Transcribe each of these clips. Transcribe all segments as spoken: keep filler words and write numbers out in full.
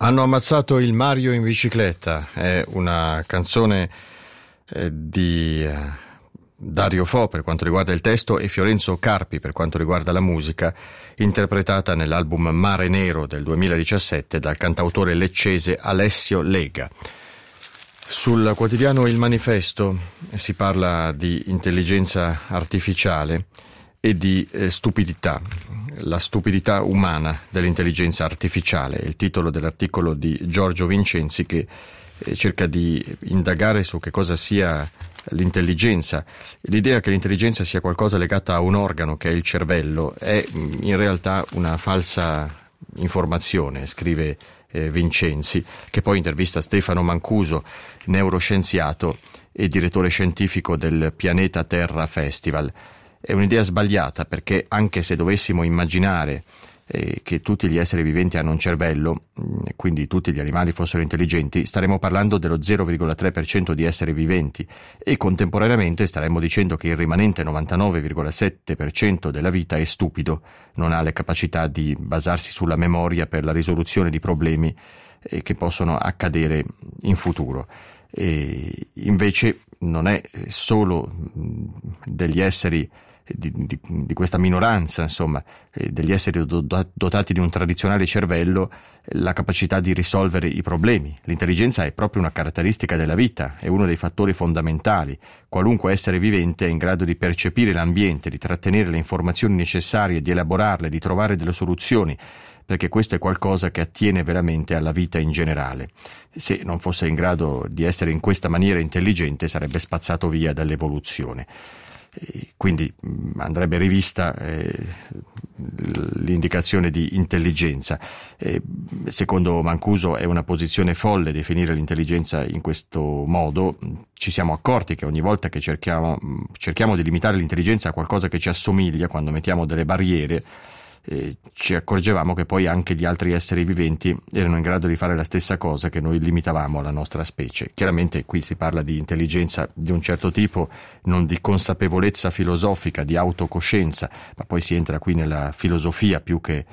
Hanno ammazzato il Mario in bicicletta, è una canzone eh, di eh, Dario Fo per quanto riguarda il testo e Fiorenzo Carpi per quanto riguarda la musica, interpretata nell'album Mare Nero del duemiladiciassette dal cantautore leccese Alessio Lega. Sul quotidiano Il Manifesto si parla di intelligenza artificiale e di eh, stupidità, la stupidità umana dell'intelligenza artificiale, è il titolo dell'articolo di Giorgio Vincenzi che eh, cerca di indagare su che cosa sia l'intelligenza. L'idea che l'intelligenza sia qualcosa legata a un organo che è il cervello è in realtà una falsa informazione, scrive eh, Vincenzi, che poi intervista Stefano Mancuso, neuroscienziato e direttore scientifico del Pianeta Terra Festival. È un'idea sbagliata perché anche se dovessimo immaginare eh, che tutti gli esseri viventi hanno un cervello, mh, quindi tutti gli animali fossero intelligenti, staremmo parlando dello zero virgola tre per cento di esseri viventi e contemporaneamente staremmo dicendo che il rimanente novantanove virgola sette per cento della vita è stupido, non ha le capacità di basarsi sulla memoria per la risoluzione di problemi eh, che possono accadere in futuro. E invece non è solo mh, degli esseri Di, di, di questa minoranza, insomma, eh, degli esseri do, dotati di un tradizionale cervello, eh, la capacità di risolvere i problemi. L'intelligenza è proprio una caratteristica della vita, è uno dei fattori fondamentali. Qualunque essere vivente è in grado di percepire l'ambiente, di trattenere le informazioni necessarie, di elaborarle, di trovare delle soluzioni, perché questo è qualcosa che attiene veramente alla vita in generale. Se non fosse in grado di essere in questa maniera intelligente, sarebbe spazzato via dall'evoluzione. Quindi andrebbe rivista eh, l'indicazione di intelligenza. Eh, secondo Mancuso è una posizione folle definire l'intelligenza in questo modo. Ci siamo accorti che ogni volta che cerchiamo, cerchiamo di limitare l'intelligenza a qualcosa che ci assomiglia, quando mettiamo delle barriere, Eh, ci accorgevamo che poi anche gli altri esseri viventi erano in grado di fare la stessa cosa che noi limitavamo alla nostra specie. Chiaramente qui si parla di intelligenza di un certo tipo, non di consapevolezza filosofica, di autocoscienza, ma poi si entra qui nella filosofia più che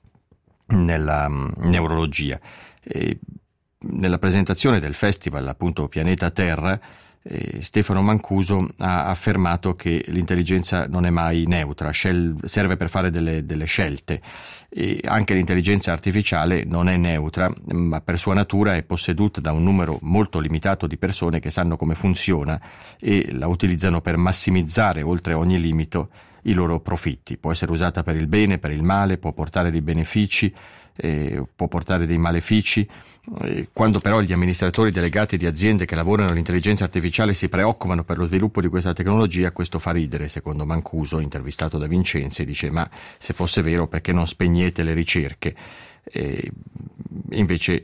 nella um, neurologia. E nella presentazione del festival, appunto Pianeta Terra, Eh, Stefano Mancuso ha affermato che l'intelligenza non è mai neutra, scel- serve per fare delle, delle scelte, e anche l'intelligenza artificiale non è neutra, ma per sua natura è posseduta da un numero molto limitato di persone che sanno come funziona e la utilizzano per massimizzare oltre ogni limite i loro profitti. Può essere usata per il bene, per il male, può portare dei benefici, eh, può portare dei malefici. Quando però gli amministratori delegati di aziende che lavorano all'intelligenza artificiale si preoccupano per lo sviluppo di questa tecnologia, questo fa ridere, secondo Mancuso, intervistato da Vincenzi, dice: ma se fosse vero perché non spegnete le ricerche? E invece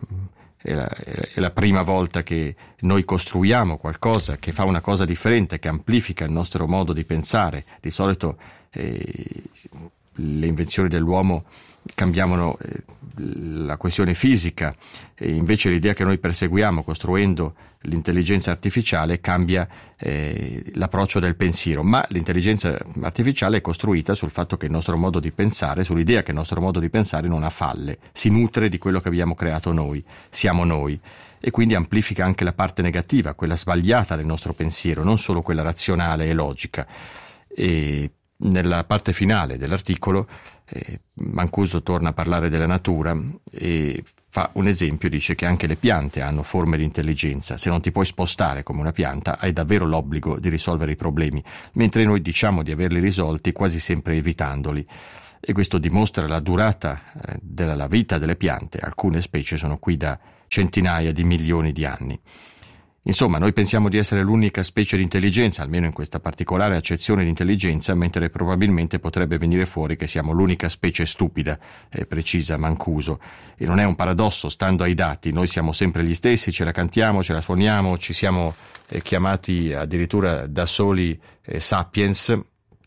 è la, è la prima volta che noi costruiamo qualcosa che fa una cosa differente, che amplifica il nostro modo di pensare. Di solito eh, le invenzioni dell'uomo cambiavano eh, la questione fisica, e invece l'idea che noi perseguiamo costruendo l'intelligenza artificiale cambia eh, l'approccio del pensiero, ma l'intelligenza artificiale è costruita sul fatto che il nostro modo di pensare, sull'idea che il nostro modo di pensare non ha falle, si nutre di quello che abbiamo creato noi, siamo noi, e quindi amplifica anche la parte negativa, quella sbagliata del nostro pensiero, non solo quella razionale e logica. E nella parte finale dell'articolo eh, Mancuso torna a parlare della natura e fa un esempio, dice che anche le piante hanno forme di intelligenza. Se non ti puoi spostare come una pianta, hai davvero l'obbligo di risolvere i problemi, mentre noi diciamo di averli risolti quasi sempre evitandoli. E questo dimostra la durata eh, della vita delle piante. Alcune specie sono qui da centinaia di milioni di anni. Insomma, noi pensiamo di essere l'unica specie di intelligenza, almeno in questa particolare accezione di intelligenza, mentre probabilmente potrebbe venire fuori che siamo l'unica specie stupida, eh, precisa Mancuso. E non è un paradosso, stando ai dati, noi siamo sempre gli stessi, ce la cantiamo, ce la suoniamo, ci siamo eh, chiamati addirittura da soli eh, sapiens,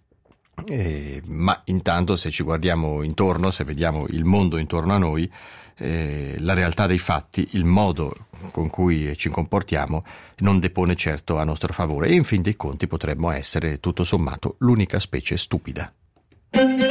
eh, ma intanto se ci guardiamo intorno, se vediamo il mondo intorno a noi, eh, la realtà dei fatti, il modo con cui ci comportiamo non depone certo a nostro favore, e in fin dei conti potremmo essere tutto sommato l'unica specie stupida.